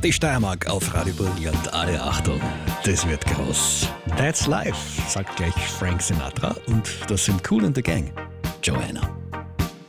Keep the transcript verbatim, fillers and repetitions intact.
Die Steiermark auf Radio Brillant. Alle Achtung, das wird groß. That's life, sagt gleich Frank Sinatra. Und das sind Kool and the Gang. Joanna.